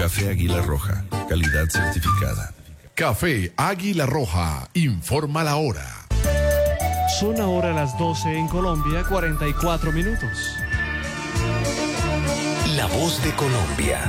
Café Águila Roja, calidad certificada. Café Águila Roja, informa la hora. Son ahora las 12 en Colombia, 44 minutos. La voz de Colombia.